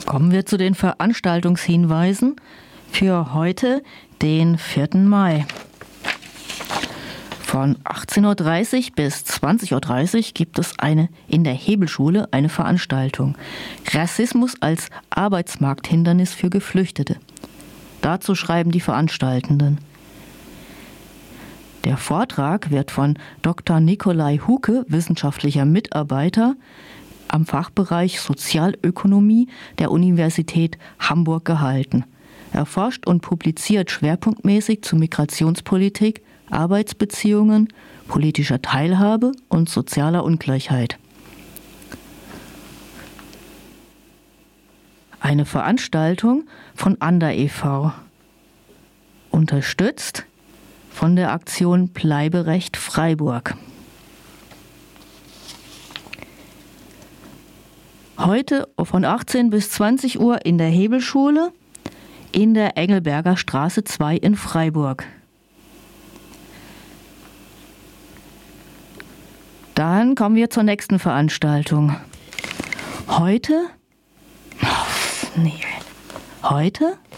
Kommen wir zu den Veranstaltungshinweisen für heute, den 4. Mai. Von 18.30 Uhr bis 20.30 Uhr gibt es in der Hebelschule eine Veranstaltung. Rassismus als Arbeitsmarkthindernis für Geflüchtete. Dazu schreiben die Veranstaltenden. Der Vortrag wird von Dr. Nikolai Huke, wissenschaftlicher Mitarbeiter am Fachbereich Sozialökonomie der Universität Hamburg, gehalten. Er forscht und publiziert schwerpunktmäßig zu Migrationspolitik, Arbeitsbeziehungen, politischer Teilhabe und sozialer Ungleichheit. Eine Veranstaltung von Ander e.V., unterstützt von der Aktion Bleiberecht Freiburg. Heute von 18 bis 20 Uhr in der Hebelschule in der Engelberger Straße 2 in Freiburg. Dann kommen wir zur nächsten Veranstaltung. Heute